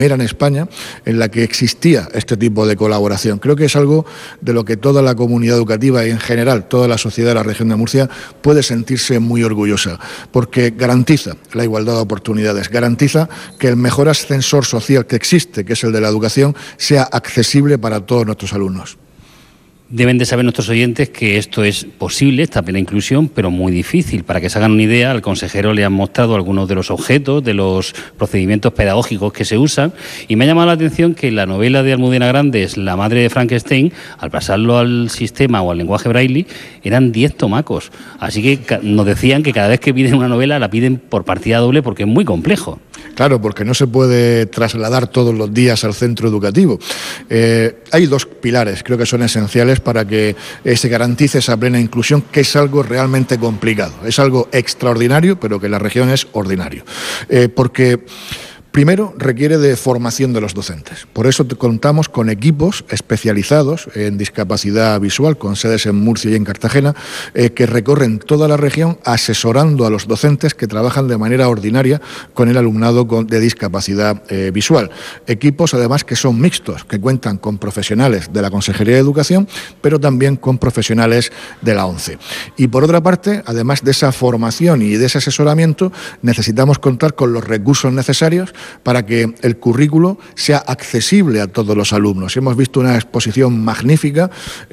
era en España en la que existía este tipo de colaboración. Creo que es algo de lo que toda la comunidad educativa y en general toda la sociedad de la región de Murcia puede sentirse muy orgullosa, porque garantiza la igualdad de oportunidades, garantiza que el mejor ascensor social que existe, que es el de la educación, sea accesible para todos nuestros alumnos. Deben de saber nuestros oyentes que esto es posible, esta plena inclusión, pero muy difícil. Para que se hagan una idea, al consejero le han mostrado algunos de los objetos, de los procedimientos pedagógicos que se usan, y me ha llamado la atención que la novela de Almudena Grandes, La madre de Frankenstein, al pasarlo al sistema o al lenguaje braille, eran 10 tomacos. Así que nos decían que cada vez que piden una novela la piden por partida doble porque es muy complejo. Claro, porque no se puede trasladar todos los días al centro educativo. Hay dos pilares, creo que son esenciales para que se garantice esa plena inclusión, que es algo realmente complicado. Es algo extraordinario, pero que en la región es ordinario. Porque primero, requiere de formación de los docentes. Por eso contamos con equipos especializados en discapacidad visual, con sedes en Murcia y en Cartagena, que recorren toda la región asesorando a los docentes que trabajan de manera ordinaria con el alumnado de discapacidad visual. Equipos, además, que son mixtos, que cuentan con profesionales de la Consejería de Educación, pero también con profesionales de la ONCE. Y por otra parte, además de esa formación y de ese asesoramiento, necesitamos contar con los recursos necesarios para que el currículo sea accesible a todos los alumnos. Hemos visto una exposición magnífica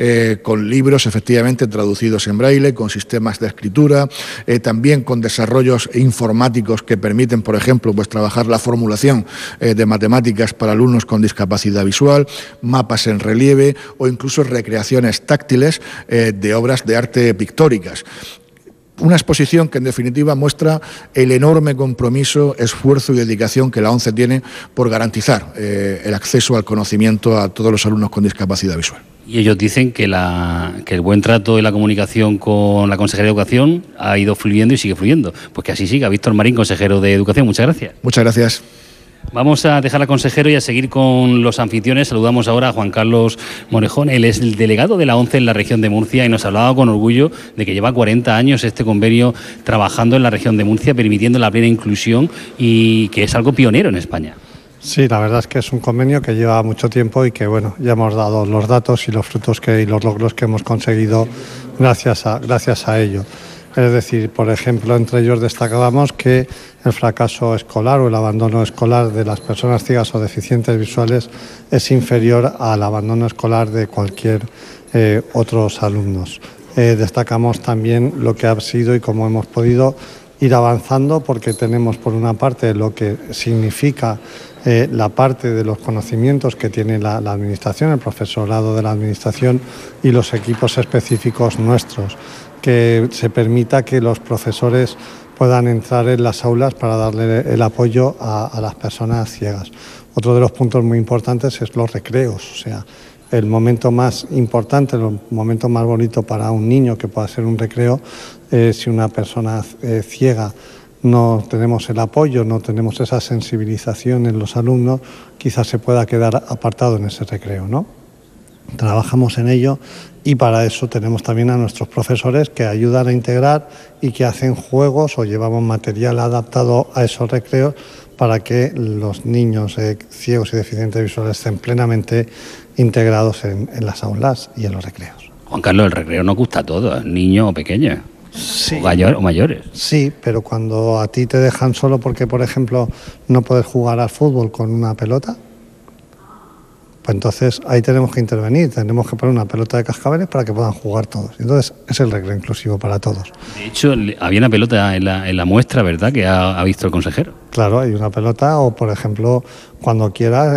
con libros efectivamente traducidos en braille, con sistemas de escritura, también con desarrollos informáticos que permiten, por ejemplo, pues trabajar la formulación de matemáticas para alumnos con discapacidad visual, mapas en relieve o incluso recreaciones táctiles de obras de arte pictóricas. Una exposición que en definitiva muestra el enorme compromiso, esfuerzo y dedicación que la ONCE tiene por garantizar el acceso al conocimiento a todos los alumnos con discapacidad visual. Y ellos dicen que el buen trato y la comunicación con la Consejería de Educación ha ido fluyendo y sigue fluyendo. Pues que así siga. Víctor Marín, consejero de Educación, muchas gracias. Muchas gracias. Vamos a dejar al consejero y a seguir con los anfitriones. Saludamos ahora a Juan Carlos Morejón. Él es el delegado de la ONCE en la región de Murcia y nos hablaba con orgullo de que lleva 40 años este convenio trabajando en la región de Murcia, permitiendo la plena inclusión y que es algo pionero en España. Sí, la verdad es que es un convenio que lleva mucho tiempo y que, bueno, ya hemos dado los datos y los frutos y los logros que hemos conseguido gracias a ello. Es decir, por ejemplo, entre ellos destacábamos que el fracaso escolar o el abandono escolar de las personas ciegas o deficientes visuales es inferior al abandono escolar de cualquier otros alumnos. Destacamos también lo que ha sido y cómo hemos podido ir avanzando, porque tenemos por una parte lo que significa la parte de los conocimientos que tiene la Administración, el profesorado de la Administración y los equipos específicos nuestros, que se permita que los profesores puedan entrar en las aulas para darle el apoyo a las personas ciegas. Otro de los puntos muy importantes es los recreos, o sea, el momento más importante, el momento más bonito para un niño que pueda ser un recreo, si una persona ciega no tenemos el apoyo, no tenemos esa sensibilización en los alumnos, quizás se pueda quedar apartado en ese recreo, ¿no? Trabajamos en ello y para eso tenemos también a nuestros profesores que ayudan a integrar y que hacen juegos o llevamos material adaptado a esos recreos para que los niños ciegos y deficientes visuales estén plenamente integrados en las aulas y en los recreos. Juan Carlos, el recreo no gusta a todos, niños o pequeños. Sí. O mayores. Sí, pero cuando a ti te dejan solo porque, por ejemplo, no puedes jugar al fútbol con una pelota, pues entonces ahí tenemos que intervenir, tenemos que poner una pelota de cascabeles para que puedan jugar todos. Entonces es el recreo inclusivo para todos. De hecho, había una pelota en la muestra, ¿verdad?, que ha visto el consejero. Claro, hay una pelota o, por ejemplo, cuando quieras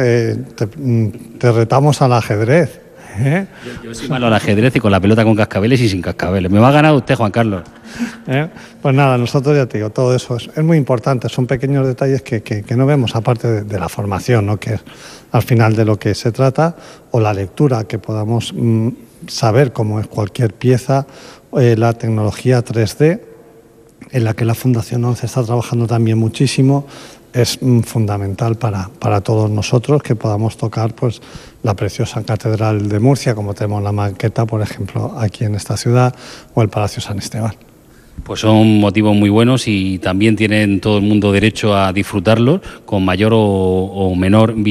te retamos al ajedrez. Yo soy malo al ajedrez y con la pelota con cascabeles y sin cascabeles. Me va a ganar usted, Juan Carlos. Pues nada, nosotros ya te digo, todo eso es muy importante, son pequeños detalles que no vemos, aparte de la formación, ¿no?, que es al final de lo que se trata, o la lectura, que podamos saber cómo es cualquier pieza, la tecnología 3D, en la que la Fundación ONCE está trabajando también muchísimo, es fundamental para todos nosotros que podamos tocar pues la preciosa Catedral de Murcia, como tenemos la maqueta, por ejemplo, aquí en esta ciudad, o el Palacio San Esteban. Pues son motivos muy buenos y también tienen todo el mundo derecho a disfrutarlos con mayor o menor